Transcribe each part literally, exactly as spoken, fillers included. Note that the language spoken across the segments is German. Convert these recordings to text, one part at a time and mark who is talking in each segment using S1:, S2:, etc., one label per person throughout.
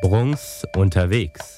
S1: Brunks unterwegs.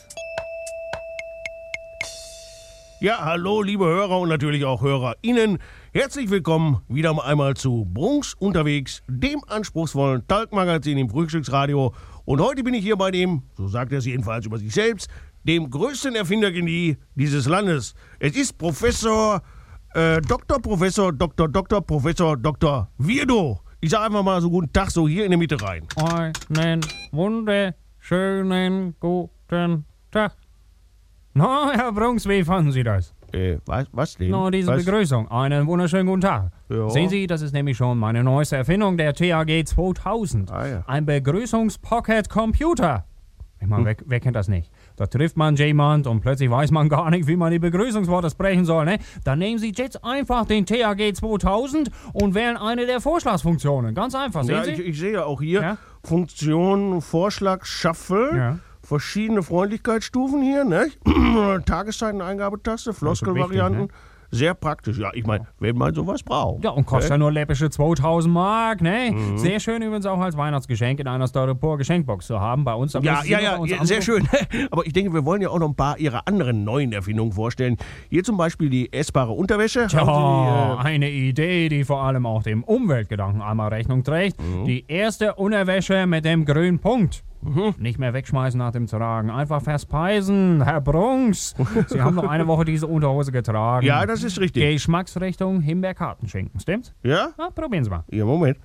S2: Ja, hallo liebe Hörer und natürlich auch HörerInnen. Herzlich willkommen wieder einmal zu Brunks unterwegs, dem anspruchsvollen Talkmagazin im Frühstücksradio. Und heute bin ich hier bei dem, so sagt er es jedenfalls über sich selbst, dem größten Erfindergenie dieses Landes. Es ist Professor, äh, Doktor, Professor, Doktor, Doktor, Professor, Doktor Wirdo. Ich sag einfach mal so guten Tag, so hier in der Mitte rein.
S3: Einen wunderschönen guten Tag. Na, Herr Brunks, wie fanden Sie das?
S2: Äh, was, was denn?
S3: Na, diese
S2: was?
S3: Begrüßung. Einen wunderschönen guten Tag.
S2: Ja.
S3: Sehen Sie, das ist nämlich schon meine neueste Erfindung, der T A G zweitausend.
S2: Ah, ja.
S3: Ein Begrüßungs-Pocket-Computer. Ich meine,
S2: Hm.
S3: wer, wer kennt das nicht? Da trifft man jemand und plötzlich weiß man gar nicht, wie man die Begrüßungsworte sprechen soll, ne? Dann nehmen Sie jetzt einfach den T A G zweitausend und wählen eine der Vorschlagsfunktionen. Ganz einfach, sehen
S2: Ja,
S3: Sie?
S2: ich, ich sehe ja auch hier
S3: Ja?
S2: Funktion, Vorschlag, Shuffle.
S3: Ja.
S2: Verschiedene Freundlichkeitsstufen hier, ne? Tageszeiten-Eingabetaste, Floskelvarianten.
S3: wichtig,
S2: Sehr praktisch. Ja, ich meine, wenn man sowas braucht.
S3: Ja, und kostet
S2: Ne?
S3: ja nur läppische zweitausend Mark, ne?
S2: Mhm.
S3: Sehr schön übrigens auch als Weihnachtsgeschenk in einer Styropor-Geschenkbox zu haben bei uns. Da
S2: Ja,
S3: müssen Sie
S2: ja,
S3: nur
S2: ja,
S3: bei uns
S2: ja, sehr
S3: anrufen.
S2: schön. Aber ich denke, wir wollen ja auch noch ein paar Ihrer anderen neuen Erfindungen vorstellen. Hier zum Beispiel die essbare Unterwäsche.
S3: Tja,
S2: Haben Sie,
S3: eine Idee, die vor allem auch dem Umweltgedanken einmal Rechnung trägt. Die erste Unterwäsche mit dem grünen Punkt. Nicht mehr wegschmeißen nach dem Tragen, einfach verspeisen. Herr Brunks, Sie haben noch eine Woche diese Unterhose getragen.
S2: äh, ja, das ist richtig.
S3: Geschmacksrichtung Himbeerkartenschinken, stimmt's?
S2: Ja?
S3: Na, probieren Sie mal.
S2: Ja, Moment.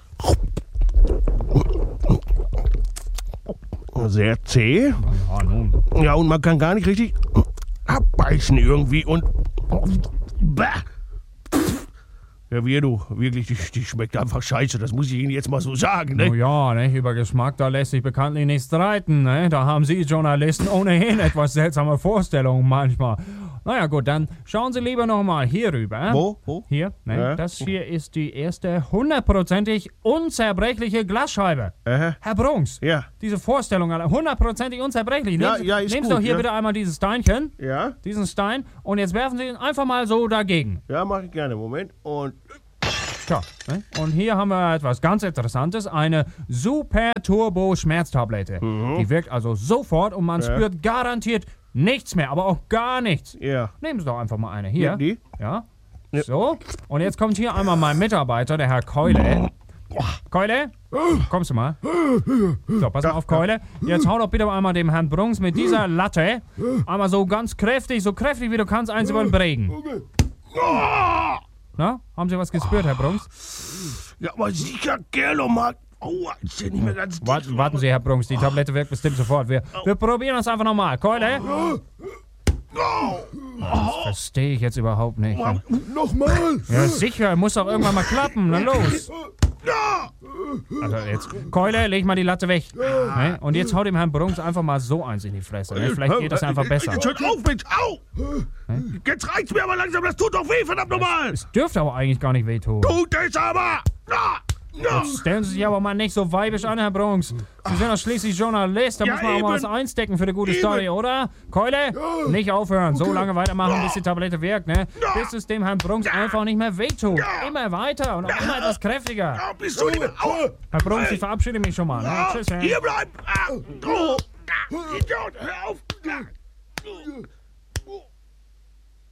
S2: Sehr zäh.
S3: Ja, nun.
S2: Ja, und man kann gar nicht richtig abbeißen irgendwie und... Bäh. Ja, wie du, wirklich, die, die schmeckt einfach scheiße, das muss ich Ihnen jetzt mal so sagen, ne?
S3: Oh ja, ne, über Geschmack, da lässt sich bekanntlich nicht streiten, ne? Da haben Sie Journalisten ohnehin etwas seltsame Vorstellungen manchmal. Naja gut, dann schauen Sie lieber nochmal hier rüber.
S2: Wo? Wo?
S3: Hier, ne?
S2: Ja.
S3: Das hier ist die erste hundertprozentig unzerbrechliche Glasscheibe.
S2: Äh,
S3: Herr Brunks,
S2: ja.
S3: diese Vorstellung, alle hundertprozentig unzerbrechlich.
S2: Ja,
S3: Nehmen Sie,
S2: ja, ist
S3: nehmen Sie
S2: gut,
S3: doch hier
S2: ja.
S3: bitte einmal dieses Steinchen,
S2: Ja?
S3: diesen Stein, und jetzt werfen Sie ihn einfach mal so dagegen.
S2: Ja, mache ich gerne. Moment. Und...
S3: Tja, ne? Und hier haben wir etwas ganz Interessantes, eine Super-Turbo-Schmerztablette. Die wirkt also sofort und man
S2: Ja.
S3: spürt garantiert nichts mehr, aber auch gar nichts.
S2: Ja.
S3: Nehmen Sie doch einfach mal eine. Hier.
S2: Ja, die?
S3: Ja.
S2: Ja.
S3: So. Und jetzt kommt hier einmal mein Mitarbeiter, der Herr Keule. Keule? Kommst du mal? So, pass mal auf, Keule. Jetzt hau doch bitte einmal dem Herrn Brunks mit dieser Latte einmal so ganz kräftig, so kräftig wie du kannst, eins über den Bregen. Na, haben Sie was gespürt, Herr Brunks?
S2: Ja, aber sicher, Gerlo, Mann. Aua, ist ja nicht mehr ganz...
S3: Warten, warten Sie, Herr Brunks, die Tablette wirkt bestimmt sofort. Wir, wir probieren das einfach nochmal. Keule? Das verstehe ich jetzt überhaupt nicht.
S2: Nochmal!
S3: Ja, sicher, muss doch irgendwann mal klappen. Na los. Also jetzt, Keule, leg mal die Latte weg. Ne? Und jetzt haut dem Herrn Brunks einfach mal so eins in die Fresse. Ne? Vielleicht geht das einfach besser.
S2: Jetzt hört auf, Mensch, au! Jetzt reicht's mir aber langsam, das tut doch weh, verdammt nochmal!
S3: Es dürfte aber eigentlich gar nicht wehtun.
S2: Tut es aber! Ja, ja.
S3: Jetzt stellen Sie sich aber mal nicht so weibisch an, Herr Brunks. Sie sind doch schließlich Journalist, da
S2: Ja,
S3: muss man auch mal
S2: eben.
S3: was einstecken für eine gute
S2: Eben.
S3: Story, oder? Keule, nicht aufhören, so lange weitermachen, bis die Tablette wirkt, ne? Bis es dem Herrn Brunks einfach nicht mehr wehtut. Immer weiter und auch immer etwas kräftiger.
S2: Ja, bist du nicht mehr... Au!
S3: Herr Brunks, ich verabschiede mich schon mal, ne? Tschüss, Herr.
S2: Hier bleiben! Ah, oh, ah, Idiot, hör auf! Ah.